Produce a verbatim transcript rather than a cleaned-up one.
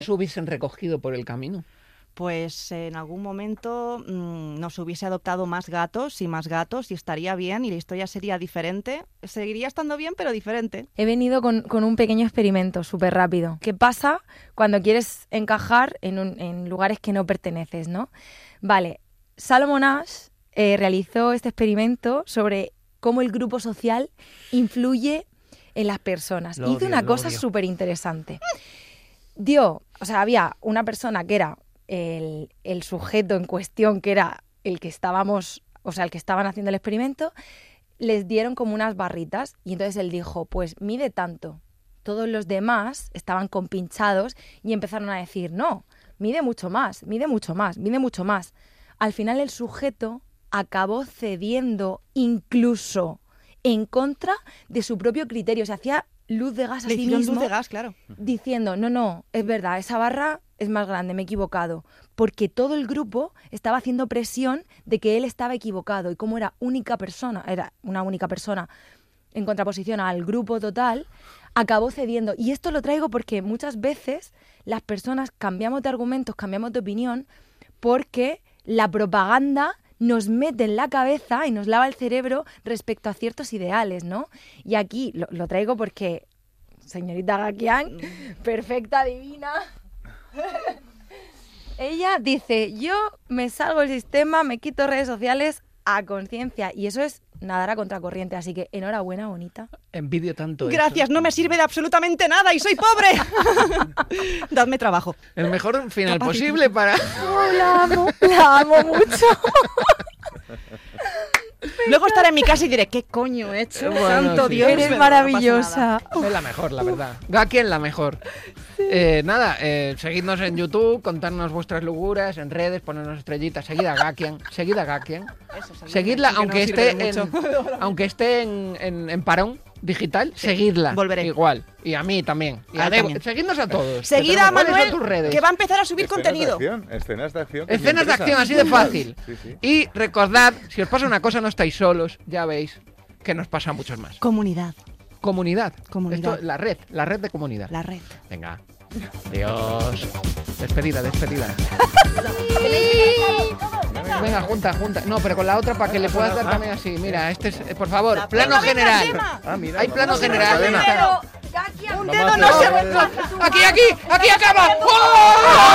¿Se hubiesen recogido por el camino? Pues en algún momento mmm, nos hubiese adoptado más gatos y más gatos y estaría bien y la historia sería diferente. Seguiría estando bien, pero diferente. He venido con, con un pequeño experimento súper rápido. ¿Qué pasa cuando quieres encajar en, un, en lugares que no perteneces, ¿no? Vale, Salomon Asch eh, realizó este experimento sobre cómo el grupo social influye en las personas. Lo Hizo odio, una lo cosa odio. súper interesante. Dio, o sea, había una persona que era el, el sujeto en cuestión, que era el que estábamos, o sea, el que estaban haciendo el experimento, les dieron como unas barritas y entonces él dijo, pues mide tanto. Todos los demás estaban compinchados y empezaron a decir, no, mide mucho más, mide mucho más, mide mucho más. Al final el sujeto acabó cediendo incluso en contra de su propio criterio. Se hacía luz de gas a Le sí hicieron mismo, luz de gas, claro. diciendo, no, no, es verdad, esa barra es más grande, me he equivocado. Porque todo el grupo estaba haciendo presión de que él estaba equivocado. Y como era única persona, era una única persona en contraposición al grupo total, acabó cediendo. Y esto lo traigo porque muchas veces las personas cambiamos de argumentos, cambiamos de opinión, porque la propaganda nos mete en la cabeza y nos lava el cerebro respecto a ciertos ideales, ¿no? Y aquí lo, lo traigo porque, señorita Gakian, perfecta, divina, ella dice, yo me salgo del sistema, me quito redes sociales a conciencia, y eso es nadar a contracorriente, así que enhorabuena, bonita. Envidio tanto Gracias, eso. no me sirve de absolutamente nada y soy pobre. Dadme trabajo. El mejor final Capacitismo. posible para... Oh, la amo, la amo mucho. Luego estaré en mi casa y diré, ¿qué coño he hecho? Bueno, Santo sí. Dios. Eres pero no pasa maravillosa. nada. Es la mejor, la verdad. Gakien la mejor. Eh, nada, eh, seguidnos en YouTube, contarnos vuestras locuras, en redes, ponernos estrellitas. Seguid a Gakien, seguid a Gakien. Eso, seguidme, Seguidla, sí que no aunque, sirve esté de en, mucho. aunque esté en, en, en parón digital, seguidla. volveré. Igual. Y a mí también. Y A a él Debo. también. Seguidnos a todos. Seguid Que a tenemos- ¿cuáles son Manuel, tus redes? que va a empezar a subir Escenas contenido. de acción, escenas de acción. que es mi Escenas de empresa. acción, así de fácil. Sí, sí. Y recordad, si os pasa una cosa, no estáis solos, ya veis que nos pasa a muchos más. Comunidad, Comunidad. Comunidad. Esto, la red, la red de comunidad. la red. Venga. Adiós. Despedida, despedida. Venga, junta, junta. No, pero con la otra para que le puedas dar también así. Mira, este es, eh, por favor, La plano plana, venga, general. Gemma. Ah, mira, Hay vamos plano a hacer una general. cadena. Venga. Un Vamos dedo a no hacer- se... Aquí, aquí, aquí acaba. ¡Oh!